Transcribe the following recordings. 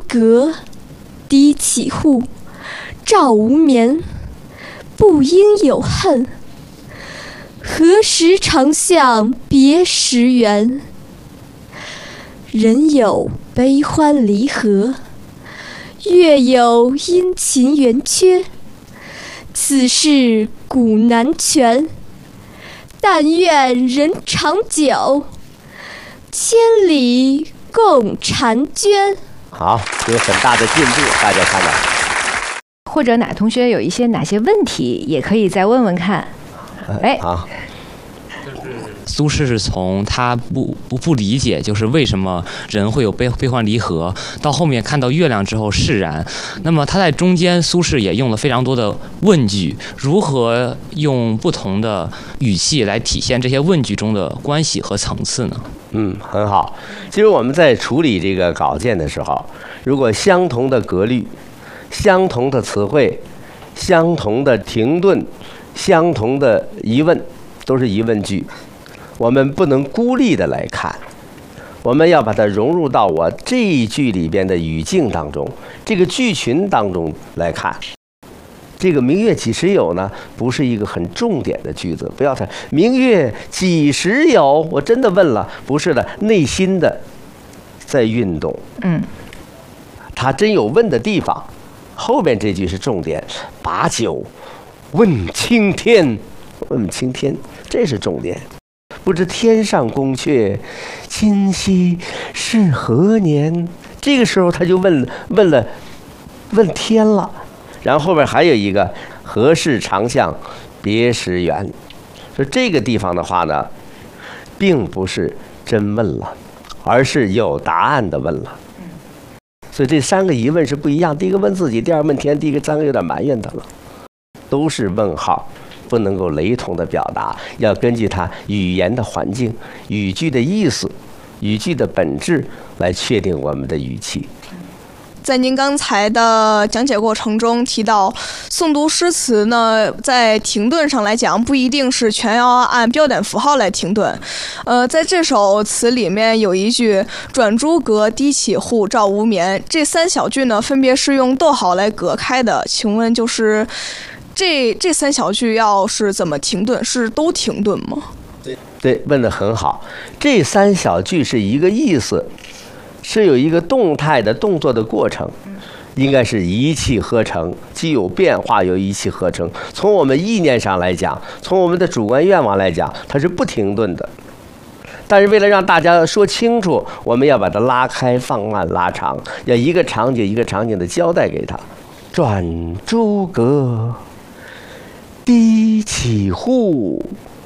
阁，低绮户，照无眠。不应有恨，何时长向别时圆？人有悲欢离合，月有阴晴圆缺。此事古难全，但愿人长久，千里共婵娟。 好，有很大的进步，大家看到。 或者哪同学有哪些问题，也可以再问问看。 好。 苏轼是从他不理解，就是为什么人会有悲欢离合，到后面看到月亮之后释然。那么他在中间，苏轼也用了非常多的问句，如何用不同的语气来体现这些问句中的关系和层次呢？ 很好。其实我们在处理这个稿件的时候，如果相同的格律、相同的词汇、相同的停顿、相同的疑问，都是疑问句。我们不能孤立的来看，我们要把它融入到我这一句里边的语境当中，这个句群当中来看。这个明月几时有呢？不是一个很重点的句子，不要看明月几时有，我真的问了，不是的，内心的在运动。他真有问的地方，后边这句是重点。把酒问青天，问青天，这是重点。不知天上宫阙，今夕是何年？这个时候他就问天了。然后后边还有一个何事长向别时圆。说这个地方的话呢，并不是真问了，而是有答案的问了。所以这三个疑问是不一样，第一个问自己，第二问天，第三个有点埋怨他了，都是问号，不能够雷同的表达，要根据它语言的环境、语句的意思、语句的本质来确定我们的语气。 在您刚才的讲解过程中提到，诵读诗词呢，在停顿上来讲，不一定是全要按标点符号来停顿。在这首词里面有一句“转朱阁，低绮户，照无眠”，这三小句呢，分别是用逗号来隔开的。请问就是这三小句要是怎么停顿？是都停顿吗？ 对，问得很好。这三小句是一个意思。是有一个动态的动作的过程，应该是一气呵成，既有变化又一气呵成。从我们意念上来讲，从我们的主观愿望来讲，它是不停顿的。但是为了让大家说清楚，我们要把它拉开、放慢、拉长，要一个场景一个场景的交代给他。转朱阁，低绮户，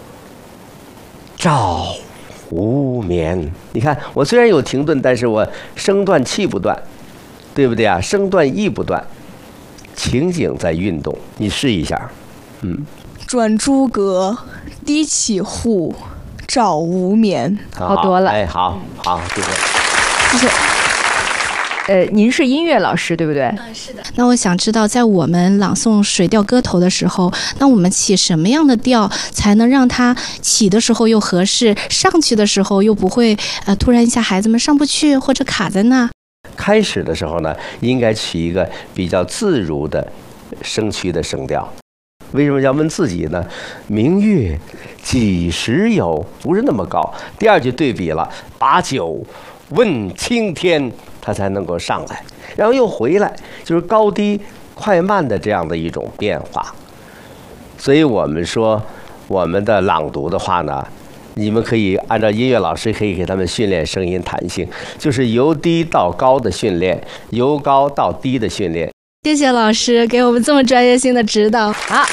照无眠。你看，我虽然有停顿，但是我声断气不断，对不对啊？声断意不断，情景在运动。你试一下， 转朱阁，低绮户，照无眠。 好多了。 好，谢谢。 谢谢。您是音乐老师对不对？ 是的。那我想知道，在我们朗诵《水调歌头》的时候，那我们起什么样的调才能让它起的时候又合适，上去的时候又不会突然一下孩子们上不去或者卡在那？ 开始的时候呢，应该取一个比较自如的声区的声调。为什么要问自己呢？明月几时有，不是那么高。第二句对比了，把酒问青天，它才能够上来，然后又回来，就是高低快慢的这样的一种变化。所以我们说，我们的朗读的话呢，你们可以按照音乐老师可以给他们训练声音弹性，就是由低到高的训练，由高到低的训练。 谢谢老师给我们这么专业性的指导。 好。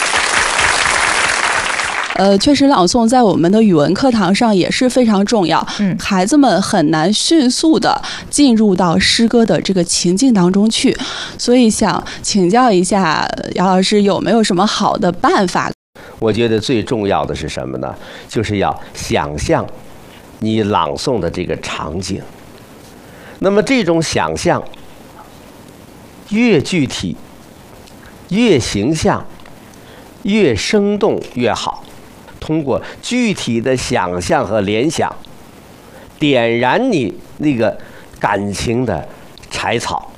确实朗诵在我们的语文课堂上也是非常重要。孩子们很难迅速的进入到诗歌的这个情境当中去，所以想请教一下姚老师有没有什么好的办法？ 我觉得最重要的是什么呢？就是要想象你朗诵的这个场景。那么这种想象越具体、越形象、越生动越好。通过具体的想象和联想，点燃你那个感情的柴草，